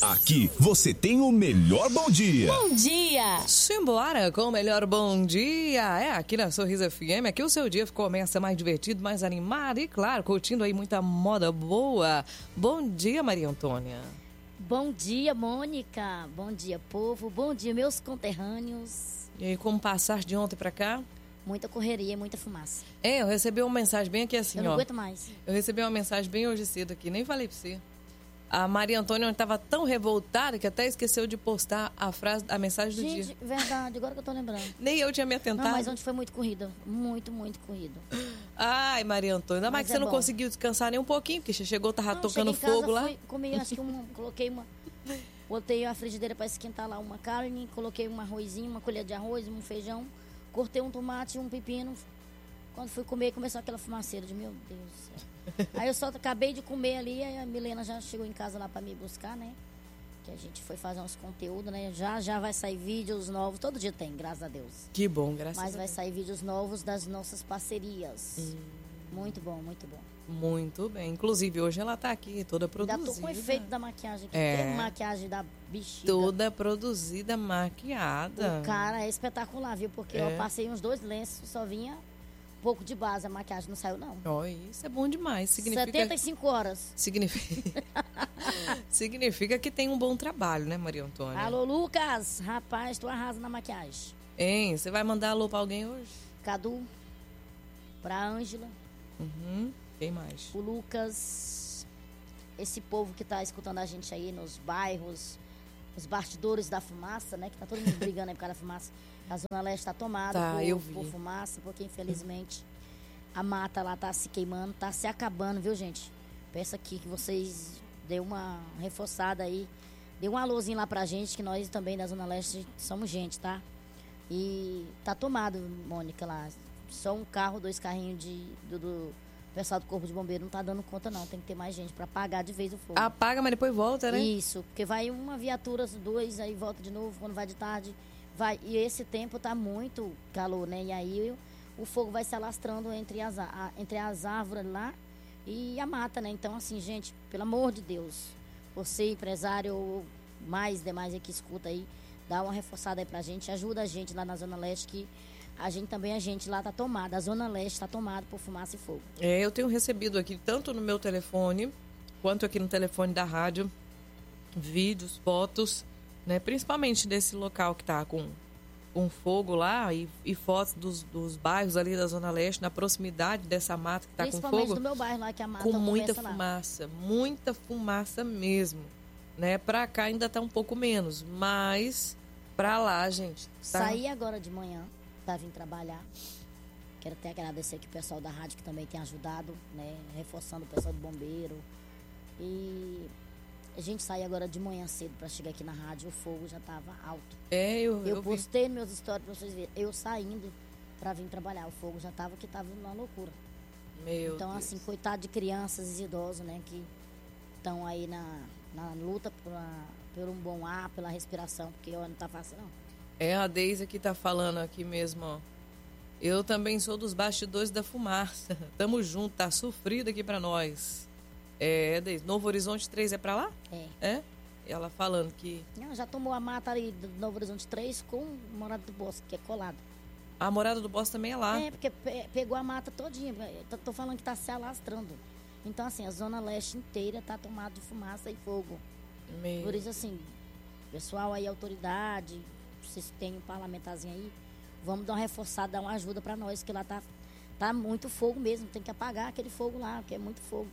Aqui você tem o melhor bom dia. Bom dia! Simbora com o melhor bom dia. Aqui na Sorriso FM, aqui o seu dia começa mais divertido, mais animado e, claro, curtindo aí muita moda boa. Bom dia, Maria Antônia. Bom dia, Mônica. Bom dia, povo. Bom dia, meus conterrâneos. E aí, como passar de ontem pra cá? Muita correria, muita fumaça. Eu recebi uma mensagem bem aqui assim, Eu não aguento mais. Eu recebi uma mensagem bem hoje cedo aqui, nem falei pra você. A Maria Antônia estava tão revoltada que até esqueceu de postar a mensagem do dia. Gente, verdade, agora que eu tô lembrando. Nem eu tinha me atentado. Não, mas ontem foi muito corrida. Muito corrido. Ai, Maria Antônia, ainda mais que você não conseguiu descansar nem um pouquinho, porque você chegou, tava tocando fogo lá. Comi, acho que botei a frigideira para esquentar lá uma carne, coloquei um arrozinho, uma colher de arroz, um feijão, cortei um tomate, um pepino. Quando fui comer, começou aquela fumaceira de meu Deus do céu. Aí eu só acabei de comer ali, aí a Milena já chegou em casa lá pra me buscar, né? Que a gente foi fazer uns conteúdos, né? Já vai sair vídeos novos, todo dia tem, graças a Deus. Que bom, graças a Deus. Mas vai sair vídeos novos das nossas parcerias. Muito bom, muito bom. Muito bem. Inclusive, hoje ela tá aqui, toda produzida. Ainda tô com o efeito da maquiagem aqui. Tem maquiagem da bexiga. Toda produzida, maquiada. O cara é espetacular, viu? Porque eu passei uns 2 lenços, só vinha pouco de base, a maquiagem não saiu, não. Isso é bom demais. Significa... 75 horas. Significa que tem um bom trabalho, né, Maria Antônia? Alô, Lucas. Rapaz, tu arrasa na maquiagem. Hein, você vai mandar alô pra alguém hoje? Cadu. Pra Ângela. Quem mais? O Lucas. Esse povo que tá escutando a gente aí nos bairros, os bastidores da fumaça, né? Que tá todo mundo brigando aí por causa da fumaça. A Zona Leste tá tomada por fumaça, porque infelizmente a mata lá tá se queimando, tá se acabando, viu, gente? Peço aqui que vocês dêem uma reforçada aí, dê um alôzinho lá pra gente, que nós também da Zona Leste somos gente, tá? E tá tomado, Mônica, lá. Só um carro, 2 carrinhos do pessoal do Corpo de Bombeiro não tá dando conta, não. Tem que ter mais gente pra apagar de vez o fogo. Apaga, mas depois volta, né? Isso, porque vai uma viatura, 2, aí volta de novo, quando vai de tarde. E esse tempo tá muito calor, né? E aí o fogo vai se alastrando entre as árvores lá e a mata, né? Então, assim, gente, pelo amor de Deus, você, empresário, ou demais aí que escuta aí, dá uma reforçada aí pra gente, ajuda a gente lá na Zona Leste, que a gente lá tá tomada, a Zona Leste tá tomada por fumaça e fogo. Eu tenho recebido aqui, tanto no meu telefone, quanto aqui no telefone da rádio, vídeos, fotos, né, principalmente desse local que tá com fogo lá e fotos dos bairros ali da Zona Leste, na proximidade dessa mata que tá com fogo. Principalmente do meu bairro lá, que a mata com muita fumaça mesmo, né? Pra cá ainda tá um pouco menos, mas pra lá, gente, tá... Saí agora de manhã pra vir trabalhar. Quero até agradecer aqui o pessoal da rádio que também tem ajudado, né? Reforçando o pessoal do bombeiro. E a gente saiu agora de manhã cedo pra chegar aqui na rádio, o fogo já tava alto. Eu postei nos meus stories pra vocês verem, eu saindo pra vir trabalhar, o fogo já tava uma loucura. Então, Deus. assim, coitado de crianças e idosos, né, que estão aí na luta por um bom ar, pela respiração, porque não tá fácil, não. A Deise aqui tá falando aqui mesmo, ó. Eu também sou dos bastidores da fumaça. Tamo junto, tá sofrido aqui pra nós. Deise, Novo Horizonte 3 é pra lá? É? Ela falando que... Não, já tomou a mata ali do Novo Horizonte 3 com Morada do Bosque, que é colado. A Morada do Bosque também é lá? Porque pegou a mata todinha. Tô falando que tá se alastrando. Então, assim, a Zona Leste inteira tá tomada de fumaça e fogo. Por isso, assim, pessoal aí, autoridade, vocês têm um parlamentarzinho aí, vamos dar uma reforçada, dar uma ajuda pra nós, que lá tá muito fogo mesmo. Tem que apagar aquele fogo lá, porque é muito fogo.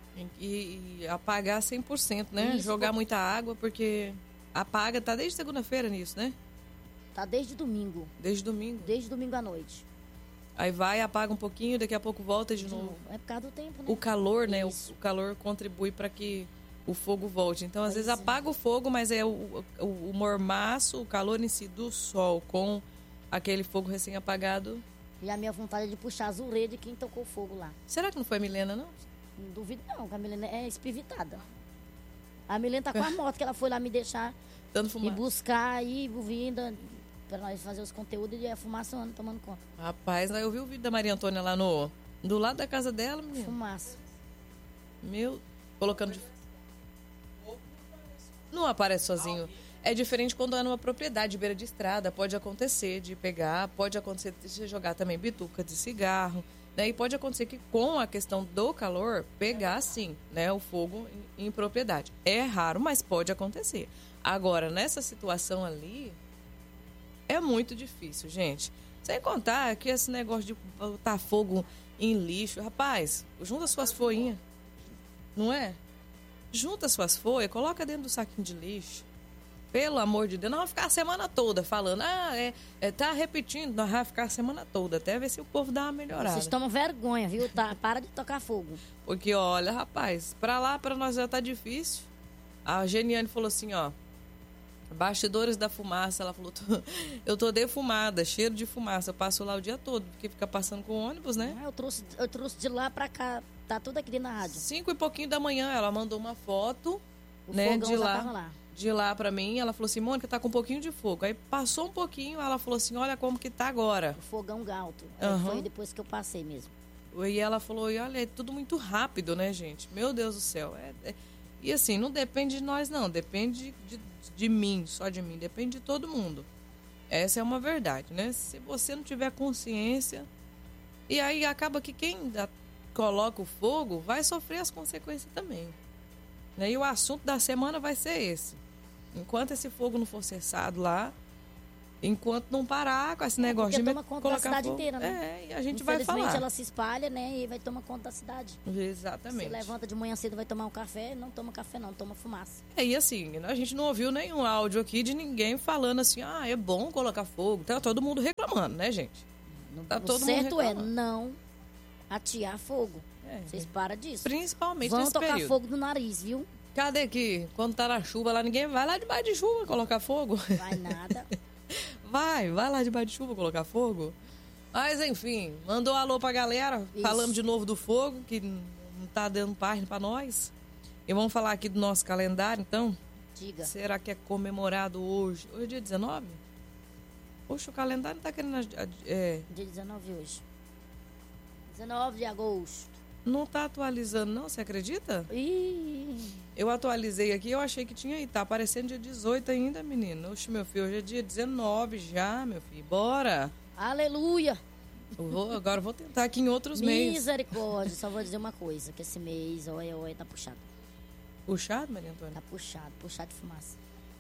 E apagar 100%, né? Isso, jogar muita água, porque apaga, tá desde segunda-feira nisso, né? Tá desde domingo. Desde domingo? Desde domingo à noite. Aí vai, apaga um pouquinho, daqui a pouco volta de novo. É por causa do tempo, né? O calor, né? O calor contribui para que o fogo volte. Então, às vezes apaga o fogo, mas é o mormaço, o calor em si do sol com aquele fogo recém-apagado. E a minha vontade é de puxar a zureia de quem tocou fogo lá. Será que não foi a Milena, não? Não duvido não, que a Milena é espivitada. A Milena tá com a moto, que ela foi lá me deixar e buscar aí, vindo, pra nós fazer os conteúdos e a fumaça tomando conta. Rapaz, eu vi o vídeo da Maria Antônia lá do lado da casa dela, menino. Fumaça. Colocando de... não aparece sozinho. É diferente quando é numa propriedade, beira de estrada, pode acontecer de pegar, pode acontecer de você jogar também bituca de cigarro, né? E pode acontecer que com a questão do calor, pegar sim, né, o fogo em propriedade. É raro, mas pode acontecer. Agora, nessa situação ali, é muito difícil, gente. Sem contar que esse negócio de botar fogo em lixo, rapaz, junta suas folhinhas, não é? Junta suas folhas, coloca dentro do saquinho de lixo. Pelo amor de Deus, não vai ficar a semana toda falando, tá repetindo, nós vamos ficar a semana toda, até ver se o povo dá uma melhorada. Vocês tomam vergonha, viu? Tá, para de tocar fogo. Porque, olha, rapaz, pra lá, pra nós já tá difícil. A Geniane falou assim, ó, bastidores da fumaça, ela falou, eu tô defumada, cheiro de fumaça, eu passo lá o dia todo, porque fica passando com ônibus, né? Eu trouxe de lá pra cá, tá tudo aqui dentro da rádio. 5 e pouquinho da manhã, ela mandou uma foto, né, de lá. De lá pra mim, ela falou assim, Mônica, tá com um pouquinho de fogo. Aí passou um pouquinho, ela falou assim, olha como que tá agora. O fogão alto. Foi depois que eu passei mesmo. E ela falou, e olha, é tudo muito rápido, né, gente? Meu Deus do céu. E assim, não depende de nós, não. Depende de mim, só de mim. Depende de todo mundo. Essa é uma verdade, né? Se você não tiver consciência... E aí acaba que quem coloca o fogo vai sofrer as consequências também. E o assunto da semana vai ser esse. Enquanto esse fogo não for cessado lá, enquanto não parar com esse negócio de toma conta da cidade fogo, inteira, né? E a gente vai falar. Infelizmente ela se espalha, né? E vai tomar conta da cidade. Exatamente. Você levanta de manhã cedo, vai tomar um café, não toma café não, toma fumaça. E assim, a gente não ouviu nenhum áudio aqui de ninguém falando assim, é bom colocar fogo. Tá todo mundo reclamando, né, gente? Tá todo mundo reclamando. O certo é não atear fogo. Vocês param disso. Principalmente vão nesse tocar período. Fogo no nariz, viu? Cadê que quando tá na chuva lá, ninguém vai lá debaixo de chuva colocar fogo? Vai nada. vai lá debaixo de chuva colocar fogo. Mas enfim, mandou alô pra galera. Isso. Falamos de novo do fogo, que não tá dando página pra nós. E vamos falar aqui do nosso calendário, então. Diga. Será que é comemorado hoje? Hoje é dia 19? Poxa, o calendário não tá querendo... Dia 19 hoje. 19 de agosto. Não tá atualizando, não? Você acredita? Ih. Eu atualizei aqui, eu achei que tinha aí. Tá aparecendo dia 18 ainda, menino. Oxe, meu filho, hoje é dia 19 já, meu filho. Bora! Aleluia! Agora eu vou tentar aqui em outros meses. Misericórdia. Só vou dizer uma coisa, que esse mês, olha, tá puxado. Puxado, Maria Antônia? Tá puxado de fumaça.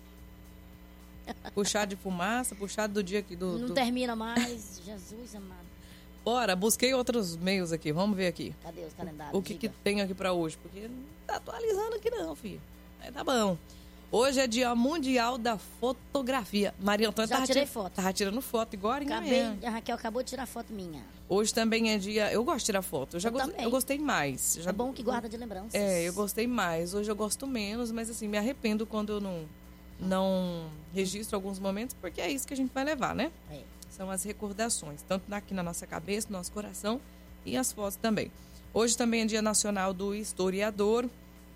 Puxado de fumaça, puxado do dia aqui do... Não termina mais, Jesus amado. Bora, busquei outros meios aqui, vamos ver aqui. Cadê os calendários? O que tem aqui pra hoje? Porque não tá atualizando aqui não, filho. Aí tá bom. Hoje é dia mundial da fotografia. Maria Antônia tava tirando foto igual a Raquel acabou de tirar foto minha. Hoje também é dia... Eu gosto de tirar foto. Eu gostei mais. É bom que guarda de lembranças. Eu gostei mais. Hoje eu gosto menos, mas assim, me arrependo quando eu não registro alguns momentos, porque é isso que a gente vai levar, né? São as recordações, tanto aqui na nossa cabeça, no nosso coração e as fotos também. Hoje também é Dia Nacional do Historiador,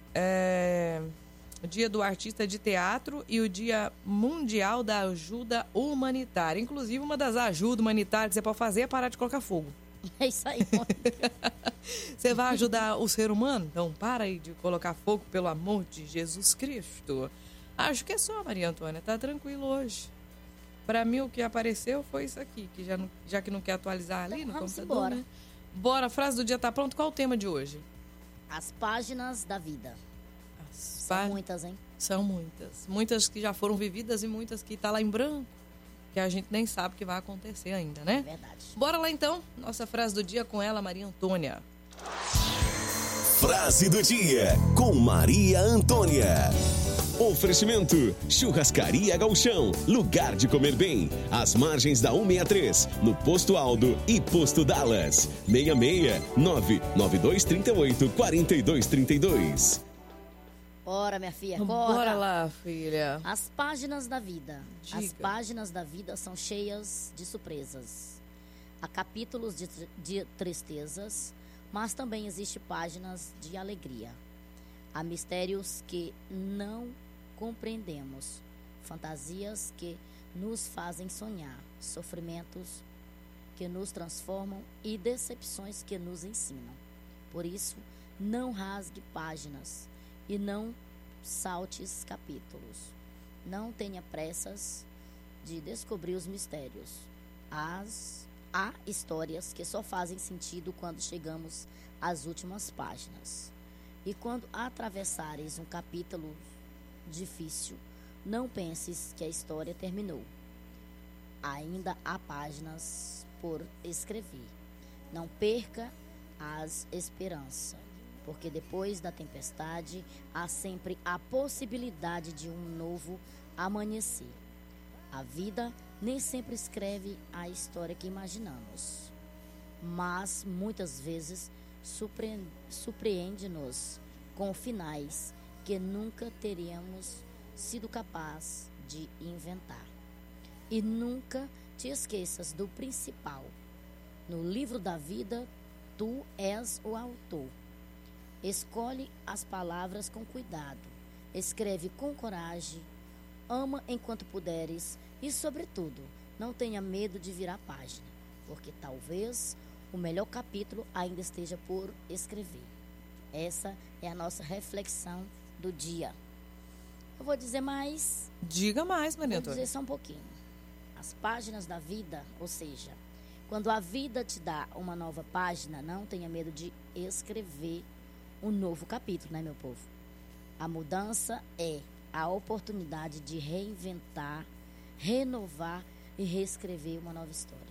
Dia do Artista de Teatro e o Dia Mundial da Ajuda Humanitária. Inclusive, uma das ajudas humanitárias que você pode fazer é parar de colocar fogo. É isso aí. Você vai ajudar o ser humano? Então, para aí de colocar fogo, pelo amor de Jesus Cristo. Acho que é só, Maria Antônia. Tá tranquilo hoje. Para mim, o que apareceu foi isso aqui, que já que não quer atualizar ali no computador, embora. Né? Bora, a frase do dia tá pronto. Qual o tema de hoje? As páginas da vida. São muitas, hein? São muitas. Muitas que já foram vividas e muitas que tá lá em branco, que a gente nem sabe o que vai acontecer ainda, né? É verdade. Bora lá, então. Nossa frase do dia com ela, Maria Antônia. Frase do dia com Maria Antônia. Oferecimento: Churrascaria Gauchão, lugar de comer bem, às margens da 163, no Posto Aldo e Posto Dallas. 66-99238-4232. Bora, minha filha, bora lá, filha. As páginas da vida. Diga. As páginas da vida são cheias de surpresas. Há capítulos de tristezas, mas também existem páginas de alegria. Há mistérios que não compreendemos, fantasias que nos fazem sonhar, sofrimentos que nos transformam e decepções que nos ensinam. Por isso, não rasgue páginas e não saltes capítulos. Não tenha pressas de descobrir os mistérios. Há histórias que só fazem sentido quando chegamos às últimas páginas. E quando atravessares um capítulo difícil, não penses que a história terminou. Ainda há páginas por escrever. Não perca as esperanças, porque depois da tempestade há sempre a possibilidade de um novo amanhecer. A vida nem sempre escreve a história que imaginamos, mas muitas vezes surpreende-nos com finais que nunca teríamos sido capazes de inventar. E nunca te esqueças do principal. No livro da vida, tu és o autor. Escolhe as palavras com cuidado. Escreve com coragem. Ama enquanto puderes. E, sobretudo, não tenha medo de virar página, porque talvez o melhor capítulo ainda esteja por escrever. Essa é a nossa reflexão do dia. Eu vou dizer mais. Diga mais, Maria Antônia. Vou dizer só um pouquinho. As páginas da vida, ou seja, quando a vida te dá uma nova página, não tenha medo de escrever um novo capítulo, né, meu povo? A mudança é a oportunidade de reinventar, renovar e reescrever uma nova história.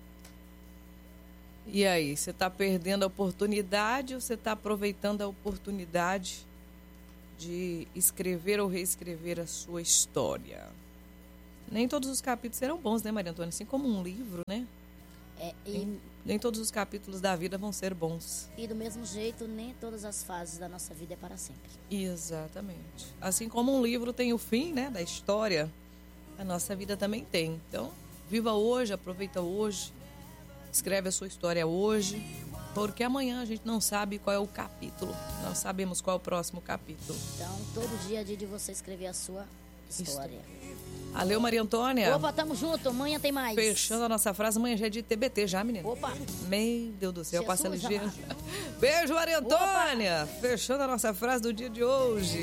E aí, você está perdendo a oportunidade ou você está aproveitando a oportunidade de escrever ou reescrever a sua história? Nem todos os capítulos serão bons, né, Maria Antônia? Assim como um livro, né? Nem todos os capítulos da vida vão ser bons. E do mesmo jeito, nem todas as fases da nossa vida é para sempre. Exatamente. Assim como um livro tem o fim, né, da história, a nossa vida também tem. Então, viva hoje, aproveita hoje, escreve a sua história hoje, porque amanhã a gente não sabe qual é o capítulo. Nós sabemos qual é o próximo capítulo. Então, todo dia é dia de você escrever a sua história. Valeu, Maria Antônia. Opa, tamo junto. Amanhã tem mais. Fechando a nossa frase, amanhã já é de TBT já, menina. Opa. Meu Deus do céu, passa ligeiro. Beijo, Maria Antônia. Opa. Fechando a nossa frase do dia de hoje.